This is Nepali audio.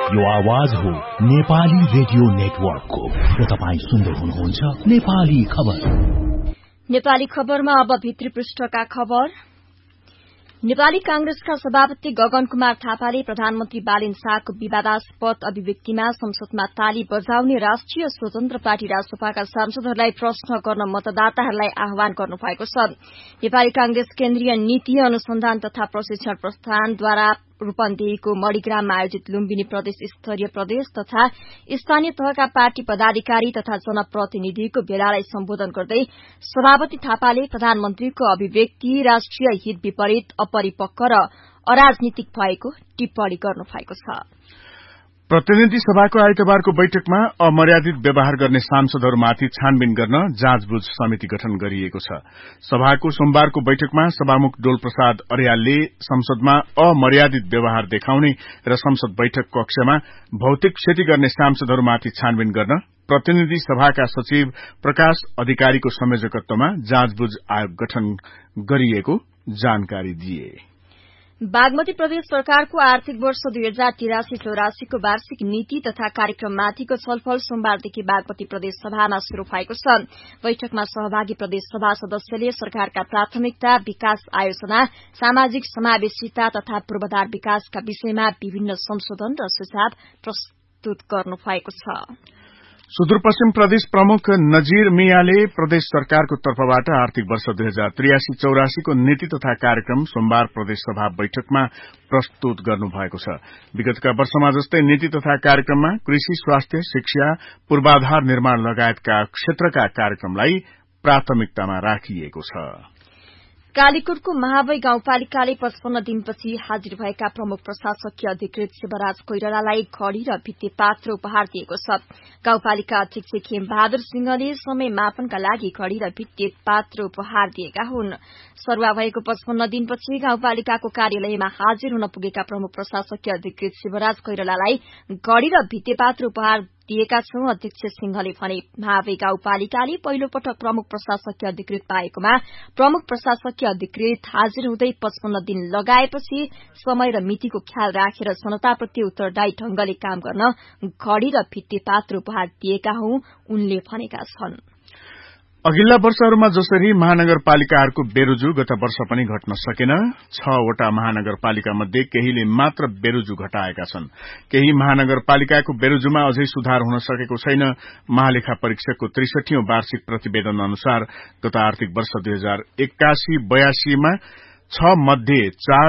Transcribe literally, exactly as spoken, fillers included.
यो आवाज हो नेपाली रेडियो नेटवर्कको र तपाईँ सुन्दै हुनुहुन्छ नेपाली खबर। नेपाली खबरमा अब भित्री पृष्ठका खबर। नेपाली कांग्रेसका सभापति गगन कुमार थापाले प्रधानमन्त्री बालेन शाहको विवादास्पद अभिव्यक्तिमा संसदमा ताली बजाउने राष्ट्रिय स्वतन्त्र पार्टी रासपाका सांसदहरूलाई प्रश्न गर्न मतदाताहरूलाई आह्वान गर्नुभएको छ। नेपाली कांग्रेस केन्द्रीय नीति अनुसन्धान तथा प्रशिक्षण प्रस्थानद्वारा रूपन्देहीको मणिग्राममा आयोजित लुम्बिनी प्रदेश स्तरीय प्रदेश तथा स्थानीय तहका पार्टी पदाधिकारी तथा जनप्रतिनिधिको भेलालाई सम्बोधन गर्दै सभापति थापाले प्रधानमन्त्रीको अभिव्यक्ति राष्ट्रिय हित विपरीत अपरिपक्व र अराजनीतिक भएको टिप्पणी गर्नुभएको छ। प्रतिनिधि सभाको आइतबारको बैठकमा अमर्यादित व्यवहार गर्ने सांसदहरूमाथि छानबिन गर्न जाँचबुझ समिति गठन गरिएको छ। सभाको सोमबारको बैठकमा सभामुख डोल प्रसाद अर्यालले संसदमा अमर्यादित व्यवहार देखाउने र संसद बैठक कक्षमा भौतिक क्षति गर्ने सांसदहरूमाथि छानबिन गर्न प्रतिनिधि सभाका सचिव प्रकाश अधिकारीको संयोजकत्वमा जाँचबुझ आयोग गठन गरिएको जानकारी दिए। बागमती प्रदेश सरकारको आर्थिक वर्ष दुई हजार तिरासी चौरासीको वार्षिक नीति तथा कार्यक्रममाथिको छलफल सोमबारदेखि बागमती प्रदेश सभामा शुरू भएको छ। बैठकमा सहभागी प्रदेश सभा सदस्यले सरकारका प्राथमिकता, विकास आयोजना, सामाजिक समावेशिता तथा पूर्वाधार विकासका विषयमा विभिन्न संशोधन र सुझाव प्रस्तुत गर्नुभएको छ। सुदूरपश्चिम प्रदेश प्रमुख नजीर मियाले प्रदेश सरकारको तर्फबाट आर्थिक वर्ष दुई हजार त्रियासी चौरासीको नीति तथा कार्यक्रम सोमबार प्रदेश सभा बैठकमा प्रस्तुत गर्नुभएको छ। विगतका वर्षमा जस्तै नीति तथा कार्यक्रममा कृषि, स्वास्थ्य, शिक्षा, पूर्वाधार निर्माण लगायतका क्षेत्रका कार्यक्रमलाई प्राथमिकतामा राखिएको छ। कालीकोटको महावै गाउँपालिकाले पचपन्न दिनपछि हाजिर भएका प्रमुख प्रशासकीय अधिकृत शिवराज कोइरालालाई घड़ी र भित्तेपात्र उपहार दिएको छ। गाउँपालिका अध्यक्ष खेमबहादुर सिंहले समय मापनका लागि घड़ी र भित्तेपात्र उपहार दिएका हुन्। सरुवा भएको पचपन्न दिनपछि गाउँपालिकाको कार्यालयमा हाजिर हुन पुगेका प्रमुख प्रशासकीय अधिकृत शिवराज कोइरालालाई घड़ी र भित्तेपात्र उपहार दिएका छौं, अध्यक्ष सिंहले भने। महावै गाउँपालिकाले पहिलो पटक प्रमुख प्रशासकीय अधिकृत पाएकोमा प्रमुख प्रशासकीय अधिकृत हाजिर हुँदै पचपन्न दिन लगाएपछि समय र मितिको ख्याल राखेर जनताप्रति उत्तरदायी ढंगले काम गर्न घड़ी र भित्तेपात्र उपहार दिएका हुँ, उनले भनेका छन्। अघिल्ला वर्षहरूमा जसरी महानगरपालिकाहरूको बेरोजु गत वर्ष पनि घट्न सकेन। छवटा महानगरपालिका मध्ये केहीले मात्र बेरोजु घटाएका छन्। केही महानगरपालिकाको बेरोजुमा अझै सुधार हुन सकेको छैन। महालेखा परीक्षकको त्रिसठीौं वार्षिक प्रतिवेदन अनुसार गत आर्थिक वर्ष दुई हजार एक्कासी बयासीमा छ मध्ये चार